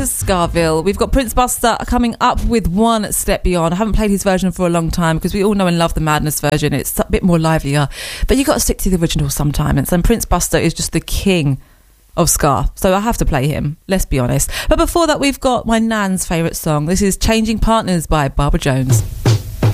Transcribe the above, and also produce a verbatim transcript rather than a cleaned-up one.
Scarville. We've got Prince Buster coming up with One Step Beyond. I haven't played his version for a long time because we all know and love the Madness version. It's a bit more livelier, but you got to stick to the original sometimes. And Prince Buster is just the king of ska, so I have to play him, let's be honest. But before that, we've got my nan's favourite song. This is Changing Partners by Barbara Jones.